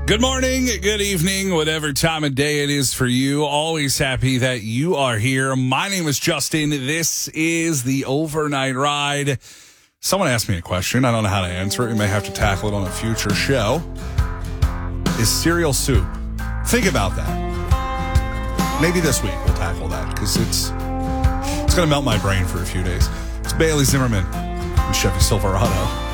Good morning, good evening, whatever time of day it is for you. Always happy that you are here. My name is Justin. This is the Overnight Ride. Someone asked me a question. I don't know how to answer it. We may have to tackle it on a future show. Is cereal soup? Think about that. Maybe this week we'll tackle that because it's going to melt my brain for a few days. It's Bailey Zimmerman and Chevy Silverado.